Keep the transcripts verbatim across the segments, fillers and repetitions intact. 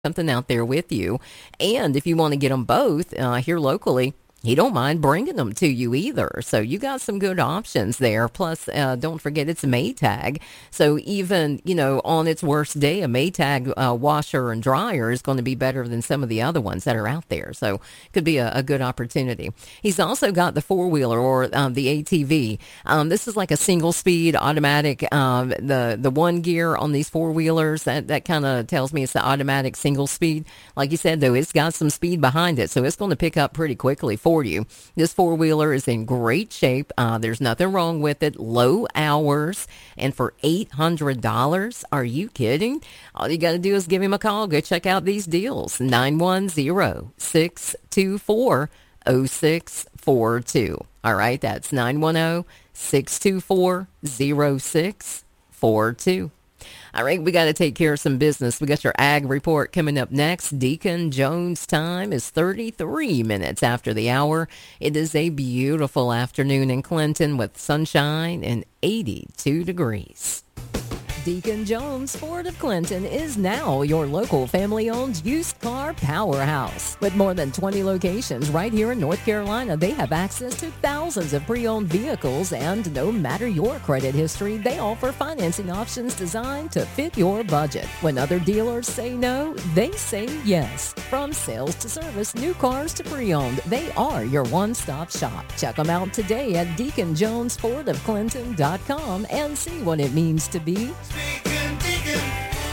something out there with you. And if you want to get them both uh, here locally, he don't mind bringing them to you either. So you got some good options there. Plus, uh, don't forget it's a Maytag. So even, you know, on its worst day, a Maytag uh, washer and dryer is going to be better than some of the other ones that are out there. So it could be a, a good opportunity. He's also got the four-wheeler or um, the A T V. Um, this is like a single-speed automatic. Um, the, the one gear on these four-wheelers, that, that kind of tells me it's the automatic single-speed. Like you said, though, it's got some speed behind it. So it's going to pick up pretty quickly for you. This four-wheeler is in great shape. Uh, there's nothing wrong with it. Low hours. And for eight hundred dollars, are you kidding? All you got to do is give him a call. Go check out these deals. nine one zero, six two four, zero six four two. All right, that's nine one zero, six two four, zero six four two. All right, we got to take care of some business. We got your ag report coming up next. Deacon Jones time is thirty-three minutes after the hour. It is a beautiful afternoon in Clinton with sunshine and eighty-two degrees. Deacon Jones Ford of Clinton is now your local family-owned used car powerhouse. With more than twenty locations right here in North Carolina, they have access to thousands of pre-owned vehicles, and no matter your credit history, they offer financing options designed to fit your budget. When other dealers say no, they say yes. From sales to service, new cars to pre-owned, they are your one-stop shop. Check them out today at deacon jones ford of clinton dot com and see what it means to be Deacon, Deacon.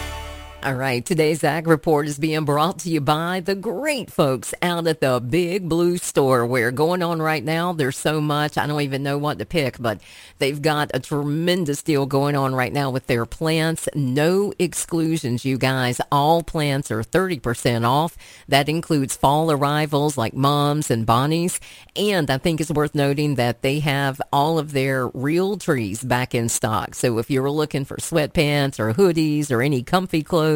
All right, today's Ag Report is being brought to you by the great folks out at the Big Blue Store. Where going on right now, there's so much, I don't even know what to pick, but they've got a tremendous deal going on right now with their plants. No exclusions, you guys. All plants are thirty percent off. That includes fall arrivals like Mums and Bonnies. And I think it's worth noting that they have all of their real trees back in stock. So if you're looking for sweatpants or hoodies or any comfy clothes,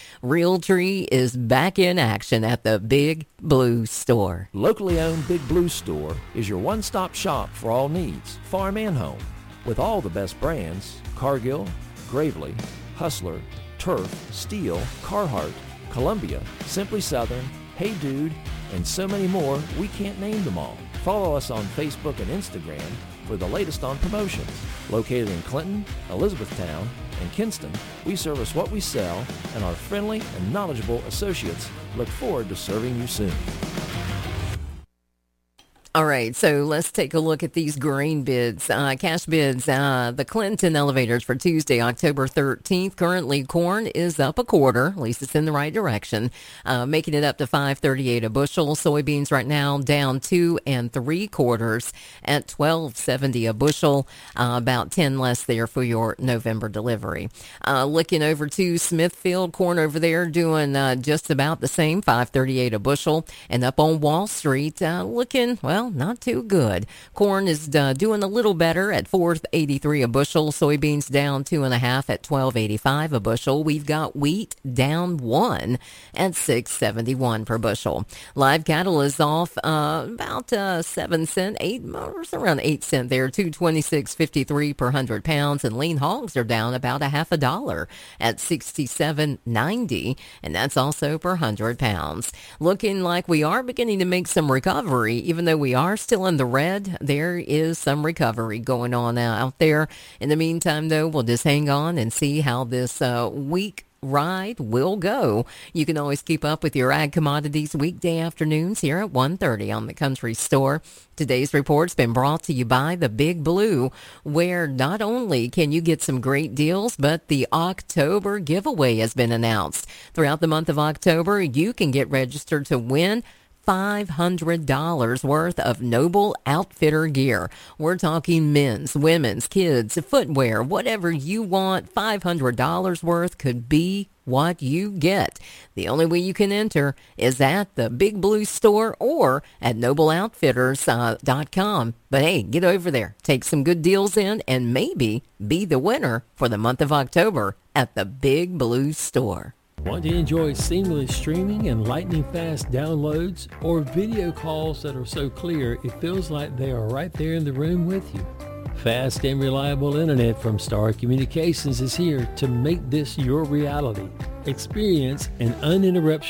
Realtree is back in action at the Big Blue Store. Locally owned Big Blue Store is your one-stop shop for all needs, farm and home. With all the best brands, Cargill, Gravely, Hustler, Turf, Steel, Carhartt, Columbia, Simply Southern, Hey Dude, and so many more, we can't name them all. Follow us on Facebook and Instagram for the latest on promotions. Located in Clinton, Elizabethtown, and Kinston, we service what we sell, and our friendly and knowledgeable associates look forward to serving you soon. All right, so let's take a look at these grain bids, uh, cash bids. Uh, the Clinton elevators for Tuesday, October thirteenth. Currently, corn is up a quarter. At least it's in the right direction, uh, making it up to five thirty-eight a bushel. Soybeans right now down two and three quarters at twelve seventy a bushel. Uh, about ten less there for your November delivery. Uh, looking over to Smithfield, corn over there doing uh, just about the same, five thirty-eight a bushel. And up on Wall Street, uh, looking, well, not too good. Corn is uh, doing a little better at four eighty-three a bushel. Soybeans down two and a half at twelve eighty-five a bushel. We've got wheat down one at six seventy-one per bushel. Live cattle is off uh, about uh, seven cent, eight, around eight cent there, two twenty-six fifty-three per hundred pounds. And lean hogs are down about a half a dollar at sixty-seven ninety, and that's also per hundred pounds. Looking like we are beginning to make some recovery, even though we are still in the red. There is some recovery going on out there. In the meantime, though, we'll just hang on and see how this uh, week ride will go. You can always keep up with your ag commodities weekday afternoons here at one thirty on the Country Store. Today's report's been brought to you by the Big Blue, where not only can you get some great deals, but the October giveaway has been announced. Throughout the month of October, you can get registered to win five hundred dollars worth of Noble Outfitter gear. We're talking men's, women's, kids, footwear, whatever you want. five hundred dollars worth could be what you get. The only way you can enter is at the Big Blue Store or at noble outfitters dot com. But hey, get over there, take some good deals in, and maybe be the winner for the month of October at the Big Blue Store. Want to enjoy seamless streaming and lightning-fast downloads, or video calls that are so clear it feels like they are right there in the room with you? Fast and reliable internet from Star Communications is here to make this your reality. Experience an uninterrupted